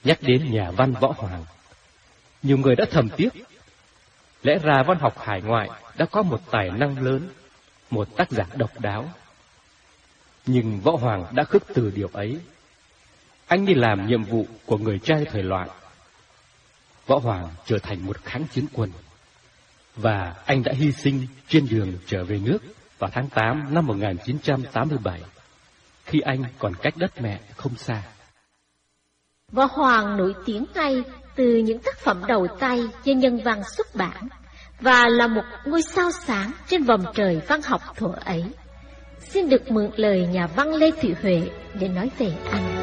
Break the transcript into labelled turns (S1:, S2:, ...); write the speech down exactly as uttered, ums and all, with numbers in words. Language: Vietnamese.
S1: Nhắc đến nhà văn Võ Hoàng, nhiều người đã thầm tiếc. Lẽ ra văn học hải ngoại đã có một tài năng lớn, một tác giả độc đáo. Nhưng Võ Hoàng đã khước từ điều ấy. Anh đi làm nhiệm vụ của người trai thời loạn. Võ Hoàng trở thành một kháng chiến quân, và anh đã hy sinh trên đường trở về nước vào tháng tám năm một nghìn chín trăm tám mươi bảy, khi anh còn cách đất mẹ không xa.
S2: Võ Hoàng nổi tiếng ngay từ những tác phẩm đầu tay do Nhân Văn xuất bản, và là một ngôi sao sáng trên vòng trời văn học thuở ấy. Xin được mượn lời nhà văn Lê Thị Huệ để nói về anh.